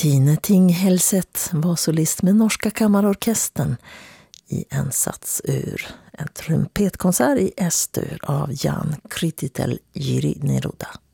Tine Tinghelset var solist med Norska kammarorkestern i en sats ur en trumpetkonsert i S-dur av Jan Krytitel Jiri Neruda.